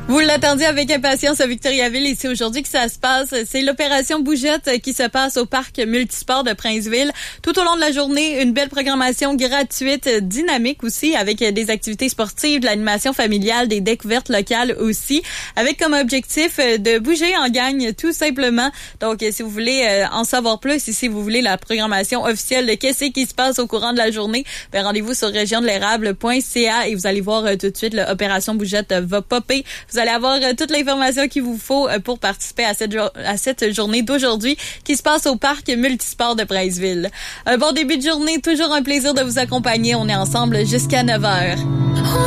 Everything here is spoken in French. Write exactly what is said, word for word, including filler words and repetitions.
Vous l'attendiez avec impatience à Victoriaville et c'est aujourd'hui que ça se passe. C'est l'opération Bougette qui se passe au parc multisport de Princeville. Tout au long de la journée, une belle programmation gratuite, dynamique aussi, avec des activités sportives, de l'animation familiale, des découvertes locales aussi, avec comme objectif de bouger en gang tout simplement. Donc, si vous voulez en savoir plus et si vous voulez la programmation officielle de qu'est-ce qui se passe au courant de la journée, ben rendez-vous sur région de l'érable point c a et vous allez voir tout de suite l'opération Bougette va popper. Vous allez avoir euh, toute l'information qu'il vous faut euh, pour participer à cette, jo- à cette journée d'aujourd'hui qui se passe au parc multisport de Princeville. Un bon début de journée, toujours un plaisir de vous accompagner. On est ensemble jusqu'à neuf heures.